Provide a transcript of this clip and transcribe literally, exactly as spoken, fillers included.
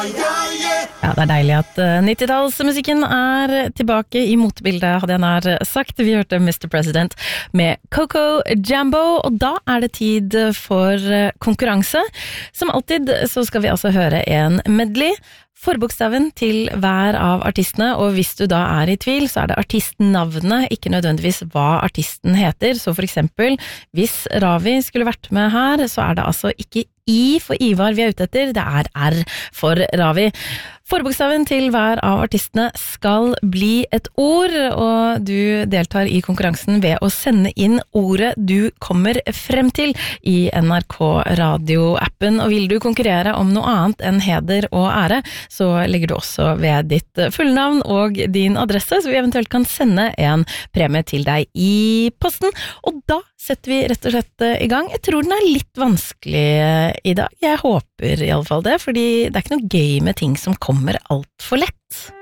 Ja, det er deilig at nittitallsmusikken er tilbake i motbildet, hadde jeg nær sagt. Vi hørte mister President med Coco Jambo, og da er det tid for konkurranse. Som alltid så skal vi altså høre en medley, forbokstaven til hver av artistene, og hvis du da er i tvil, så er det artistnavnet, ikke nødvendigvis hva artisten heter. Så for eksempel, hvis Ravi skulle vært med her, så er det altså ikke I for Ivar vi er ute etter, det er R for Ravi. Forbokstaven til hver av artistene skal bli et ord, og du deltar i konkurransen ved å sende inn ordet du kommer frem til i N R K Radio-appen. Og vil du konkurrere om noe annet enn heder og ære, så legger du også ved ditt fullnavn og din adresse, så vi eventuelt kan sende en premie til deg i posten. Og da setter vi rett og slett i gang. Jeg tror den er litt vanskelig i dag. Jeg håper i alle fall det, fordi det er ikke noe gøy med ting som kommer alt for lett.